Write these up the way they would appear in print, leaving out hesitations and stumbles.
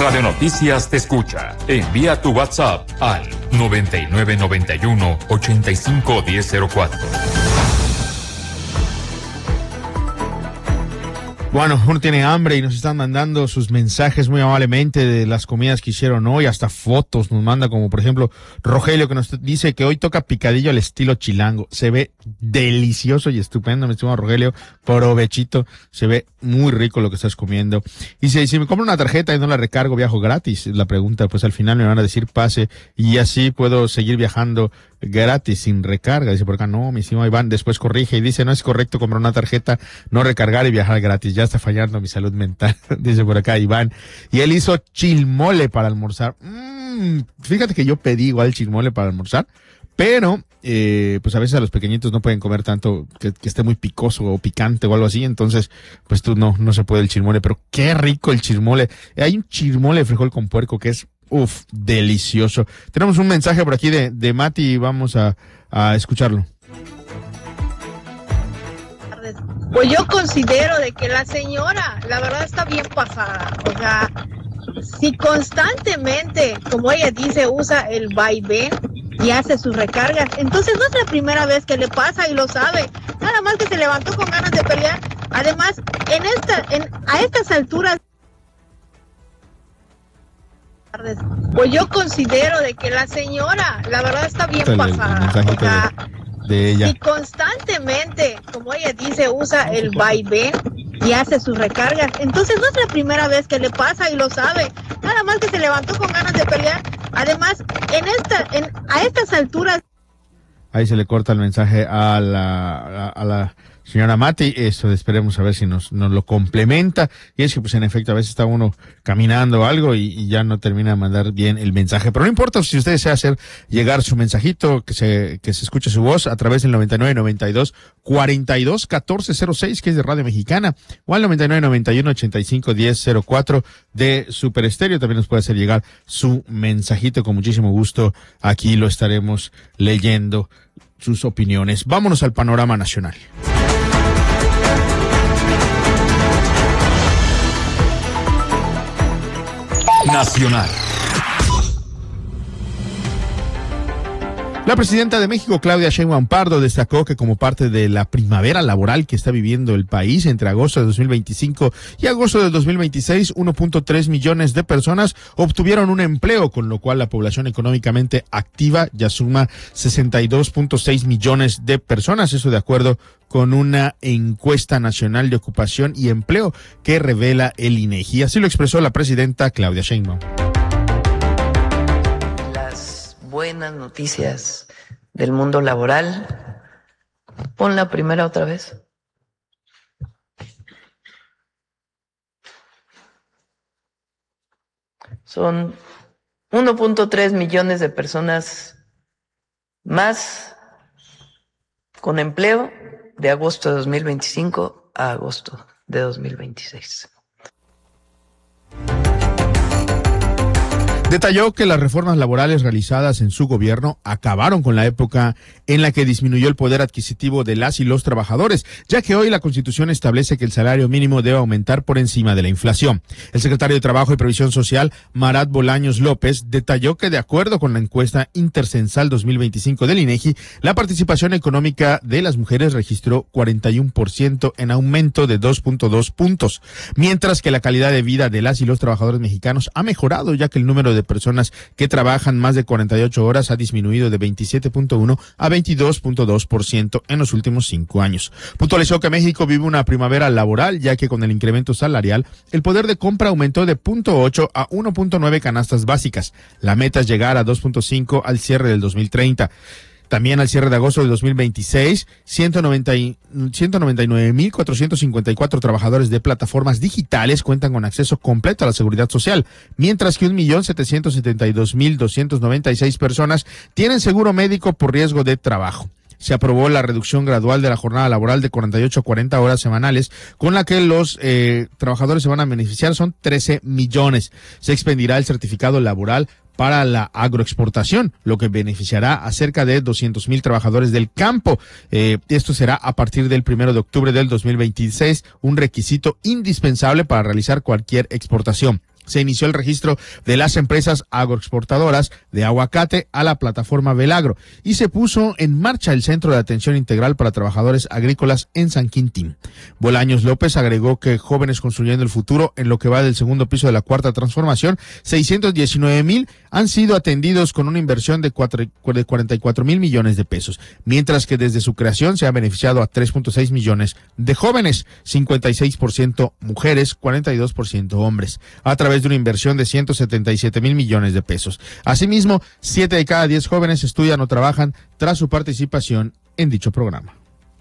Radio Noticias te escucha. Envía tu WhatsApp al 9991-851004. Bueno, uno tiene hambre y nos están mandando sus mensajes muy amablemente de las comidas que hicieron hoy, hasta fotos nos manda, como por ejemplo Rogelio, que nos dice que hoy toca picadillo al estilo chilango. Se ve delicioso y estupendo, mi estimado Rogelio, provechito, se ve muy rico lo que estás comiendo. Y si me compro una tarjeta y no la recargo, ¿viajo gratis? La pregunta, pues al final me van a decir pase y así puedo seguir viajando gratis, sin recarga. Dice por acá, no, mi estimado Iván, después corrige y dice, no es correcto comprar una tarjeta, no recargar y viajar gratis, ya está fallando mi salud mental, dice por acá Iván. Y él hizo chilmole para almorzar. Fíjate que yo pedí igual chilmole para almorzar, pero pues a veces a los pequeñitos no pueden comer tanto que esté muy picoso o picante o algo así, entonces pues tú no se puede el chilmole, pero qué rico el chilmole. Hay un chilmole de frijol con puerco que es delicioso. Tenemos un mensaje por aquí de Mati y vamos a escucharlo. Pues yo considero de que la señora, la verdad, está bien pasada. O sea, si constantemente, como ella dice, usa el vaivén y hace sus recargas, entonces no es la primera vez que le pasa y lo sabe. Nada más que se levantó con ganas de pelear. Además, a estas alturas, pues yo considero de que la señora, la verdad, está bien pasada. O sea, de ella. Si constantemente, como ella dice, usa el vaivén y hace sus recargas, entonces no es la primera vez que le pasa y lo sabe. Nada más que se levantó con ganas de pelear. Además, a estas alturas. Ahí se le corta el mensaje a la señora Mati. Eso esperemos a ver si nos lo complementa. Y es que pues en efecto a veces está uno caminando o algo y ya no termina de mandar bien el mensaje. Pero no importa si usted desea hacer llegar su mensajito, que se escuche su voz a través del 9992-421406, que es de Radio Mexicana, o al 9991-851004 de Super Estéreo. También nos puede hacer llegar su mensajito con muchísimo gusto. Aquí lo estaremos leyendo sus opiniones. Vámonos al panorama nacional. Nacional. La presidenta de México, Claudia Sheinbaum Pardo, destacó que como parte de la primavera laboral que está viviendo el país entre agosto de 2025 y agosto de 2026, 1.3 millones de personas obtuvieron un empleo, con lo cual la población económicamente activa ya suma 62.6 millones de personas. Eso de acuerdo con una encuesta nacional de ocupación y empleo que revela el INEGI. Así lo expresó la presidenta Claudia Sheinbaum. Buenas noticias del mundo laboral. Pon la primera otra vez. Son 1.3 millones de personas más con empleo de agosto de 2025 a agosto de 2026. Detalló que las reformas laborales realizadas en su gobierno acabaron con la época en la que disminuyó el poder adquisitivo de las y los trabajadores, ya que hoy la Constitución establece que el salario mínimo debe aumentar por encima de la inflación. El secretario de Trabajo y Previsión Social, Marat Bolaños López, detalló que de acuerdo con la encuesta intercensal 2025 del INEGI, la participación económica de las mujeres registró 41% en aumento de 2.2 puntos, mientras que la calidad de vida de las y los trabajadores mexicanos ha mejorado, ya que el número de personas que trabajan más de 48 horas ha disminuido de 27.1 a 22.2% en los últimos 5 años. Puntualizó que México vive una primavera laboral, ya que con el incremento salarial, el poder de compra aumentó de 0.8 a 1.9 canastas básicas. La meta es llegar a 2.5 al cierre del 2030. También al cierre de agosto de 2026, 199.454 trabajadores de plataformas digitales cuentan con acceso completo a la seguridad social, mientras que 1.772.296 personas tienen seguro médico por riesgo de trabajo. Se aprobó la reducción gradual de la jornada laboral de 48 a 40 horas semanales, con la que los trabajadores se van a beneficiar. Son 13 millones. Se expedirá el certificado laboral para la agroexportación, lo que beneficiará a cerca de 200,000 trabajadores del campo. Esto será a partir del 1 de octubre del 2026, un requisito indispensable para realizar cualquier exportación. se inició el registro de las empresas agroexportadoras de aguacate a la plataforma Belagro y se puso en marcha el Centro de Atención Integral para Trabajadores Agrícolas en San Quintín. Bolaños López agregó que Jóvenes Construyendo el Futuro, en lo que va del segundo piso de la Cuarta Transformación, 619,000 han sido atendidos con una inversión de 44,000 millones de pesos, mientras que desde su creación se ha beneficiado a 3,6 millones de jóvenes, 56% mujeres, 42% hombres, a través de una inversión de 177,000 millones de pesos. Asimismo, 7 de cada 10 jóvenes estudian o trabajan tras su participación en dicho programa.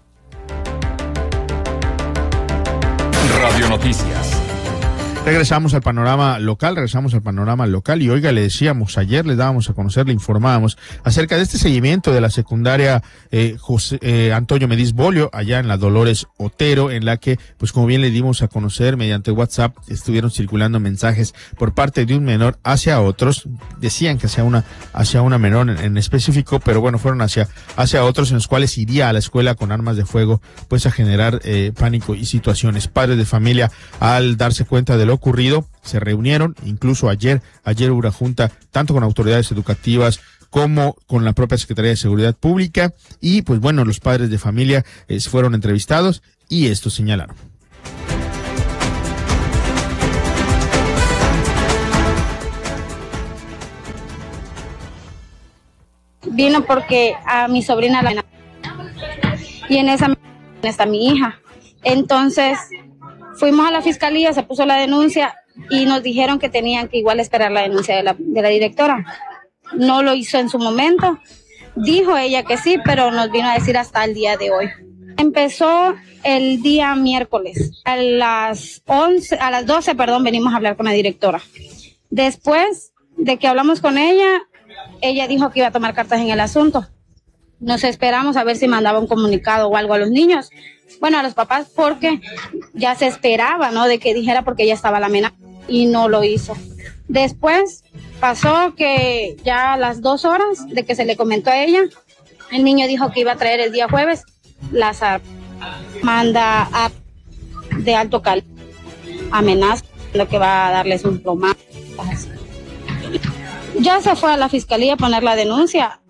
Radio Noticias. Regresamos al panorama local y oiga, le decíamos, ayer le dábamos a conocer, le informábamos acerca de este seguimiento de la secundaria Antonio Mediz Bolio, allá en la Dolores Otero, en la que, pues como bien le dimos a conocer mediante WhatsApp, estuvieron circulando mensajes por parte de un menor hacia otros, decían que hacia una menor en específico, pero bueno, fueron hacia otros en los cuales iría a la escuela con armas de fuego, pues a generar pánico y situaciones. Padres de familia, al darse cuenta de lo ocurrido, se reunieron, incluso ayer hubo una junta tanto con autoridades educativas como con la propia Secretaría de Seguridad Pública y pues bueno, los padres de familia fueron entrevistados y esto señalaron. Vino porque a mi sobrina la y en esa está mi hija. Entonces fuimos a la fiscalía, se puso la denuncia y nos dijeron que tenían que igual esperar la denuncia de la directora. No lo hizo en su momento. Dijo ella que sí, pero nos vino a decir hasta el día de hoy. Empezó el día miércoles. A las 12, venimos a hablar con la directora. Después de que hablamos con ella dijo que iba a tomar cartas en el asunto. Nos esperamos a ver si mandaba un comunicado o algo a los niños. Bueno, a los papás, porque ya se esperaba, ¿no? De que dijera porque ya estaba la amenaza y no lo hizo. Después pasó que ya a las 2 horas de que se le comentó a ella, el niño dijo que iba a traer el día jueves las manda de alto calibre, amenaza, lo que va a darles un plomazo. Ya se fue a la fiscalía a poner la denuncia.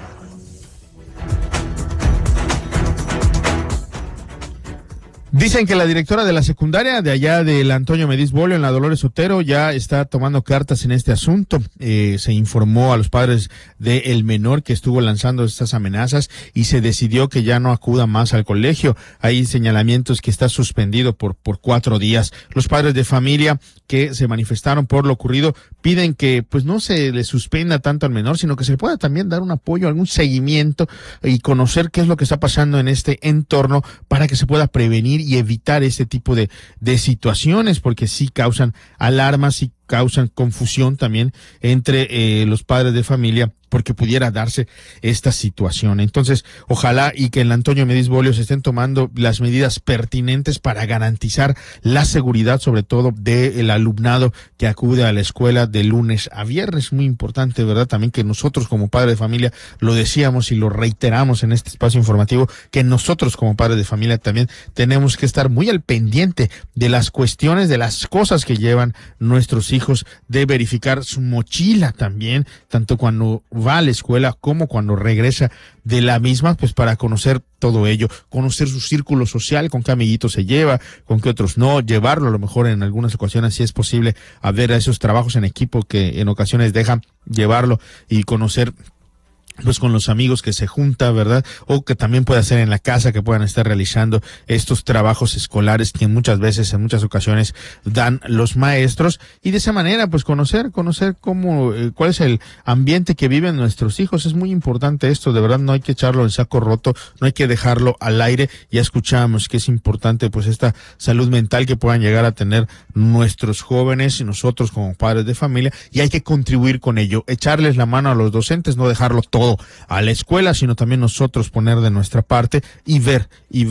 Dicen que la directora de la secundaria de allá del Antonio Mediz Bolio en la Dolores Otero ya está tomando cartas en este asunto. Se informó a los padres del menor que estuvo lanzando estas amenazas y se decidió que ya no acuda más al colegio. Hay señalamientos que está suspendido por 4 días. Los padres de familia que se manifestaron por lo ocurrido piden que pues no se le suspenda tanto al menor, sino que se le pueda también dar un apoyo, algún seguimiento y conocer qué es lo que está pasando en este entorno para que se pueda prevenir y evitar este tipo de situaciones, porque sí causan alarmas, sí causan confusión también entre los padres de familia, porque pudiera darse esta situación. Entonces, ojalá y que en el Antonio Mediz Bolio se estén tomando las medidas pertinentes para garantizar la seguridad, sobre todo del alumnado que acude a la escuela de lunes a viernes. Muy importante, ¿verdad? También que nosotros como padres de familia lo decíamos y lo reiteramos en este espacio informativo, que nosotros como padres de familia también tenemos que estar muy al pendiente de las cuestiones, de las cosas que llevan nuestros hijos, de verificar su mochila también, tanto cuando va a la escuela como cuando regresa de la misma, pues para conocer todo ello, conocer su círculo social, con qué amiguitos se lleva, con qué otros no, llevarlo a lo mejor en algunas ocasiones, si es posible, a ver a esos trabajos en equipo que en ocasiones dejan, llevarlo y conocer pues con los amigos que se junta, ¿verdad? O que también puede hacer en la casa, que puedan estar realizando estos trabajos escolares que muchas veces, en muchas ocasiones, dan los maestros, y de esa manera, pues conocer cómo, cuál es el ambiente que viven nuestros hijos. Es muy importante esto, de verdad, no hay que echarlo en saco roto, no hay que dejarlo al aire. Ya escuchamos que es importante, pues, esta salud mental que puedan llegar a tener nuestros jóvenes y nosotros como padres de familia, y hay que contribuir con ello, echarles la mano a los docentes, no dejarlo todo a la escuela, sino también nosotros poner de nuestra parte y ver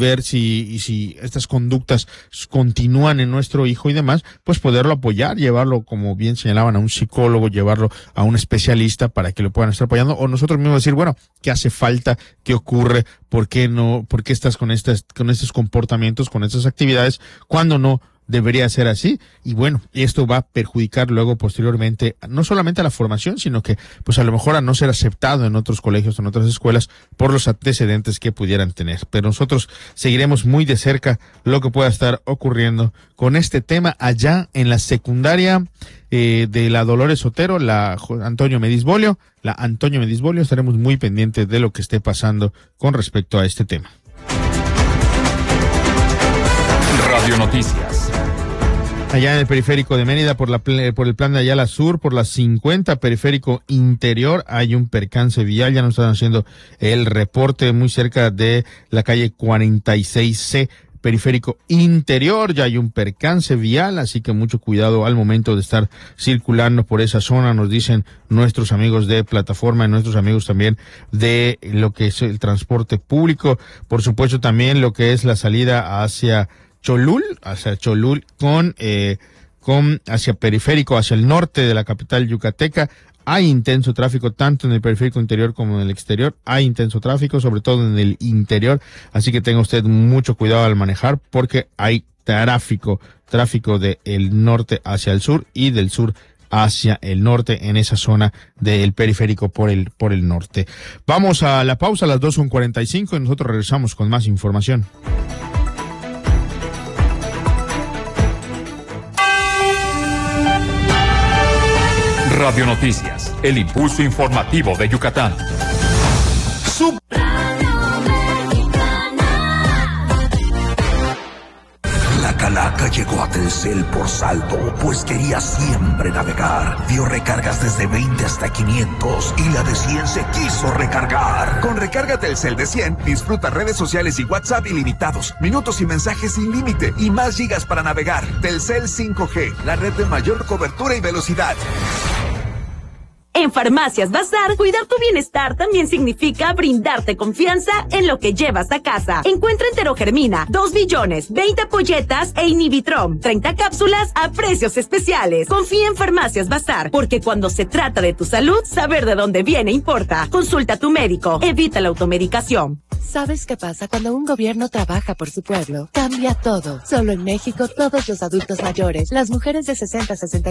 si estas conductas continúan en nuestro hijo y demás, pues poderlo apoyar, llevarlo, como bien señalaban, a un psicólogo, llevarlo a un especialista para que lo puedan estar apoyando, o nosotros mismos decir, bueno, ¿qué hace falta? ¿Qué ocurre? ¿Por qué estás con estos comportamientos, con estas actividades? ¿Cuándo no debería ser así, y bueno, esto va a perjudicar luego posteriormente, no solamente a la formación, sino que pues a lo mejor a no ser aceptado en otros colegios, en otras escuelas, por los antecedentes que pudieran tener. Pero nosotros seguiremos muy de cerca lo que pueda estar ocurriendo con este tema allá en la secundaria de la Dolores Otero, la Antonio Medisbolio, estaremos muy pendientes de lo que esté pasando con respecto a este tema. Radio Noticias. Allá en el periférico de Mérida, por el plan de Ayala Sur, por la 50, periférico interior, hay un percance vial. Ya nos están haciendo el reporte muy cerca de la calle 46C, periférico interior. Ya hay un percance vial, así que mucho cuidado al momento de estar circulando por esa zona, nos dicen nuestros amigos de plataforma y nuestros amigos también de lo que es el transporte público. Por supuesto, también lo que es la salida hacia Cholul hacia periférico, hacia el norte de la capital yucateca. Hay intenso tráfico tanto en el periférico interior como en el exterior. Hay intenso tráfico, sobre todo en el interior. Así que tenga usted mucho cuidado al manejar porque hay tráfico del norte hacia el sur y del sur hacia el norte en esa zona del periférico por el norte. Vamos a la pausa a las 2:45 y nosotros regresamos con más información. Radio Noticias, el impulso informativo de Yucatán. La calaca llegó a Telcel por saldo, pues quería siempre navegar. Dio recargas desde 20 hasta 500 y la de 100 se quiso recargar. Con recarga Telcel de 100, disfruta redes sociales y WhatsApp ilimitados, minutos y mensajes sin límite y más gigas para navegar. Telcel 5G, la red de mayor cobertura y velocidad. En Farmacias Bazar, cuidar tu bienestar también significa brindarte confianza en lo que llevas a casa. Encuentra Enterogermina, 2 billones, 20 ampolletas e Inhibitrom, 30 cápsulas a precios especiales. Confía en Farmacias Bazar, porque cuando se trata de tu salud, saber de dónde viene importa. Consulta a tu médico, evita la automedicación. ¿Sabes qué pasa cuando un gobierno trabaja por su pueblo? Cambia todo. Solo en México, todos los adultos mayores, las mujeres de 60 a 60